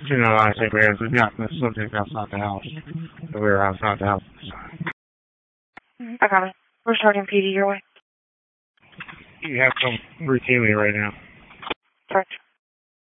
You know, I think we've got the subject outside the house. We were outside the house. I got it. We're starting PD your way. You have some routinely right now. Correct.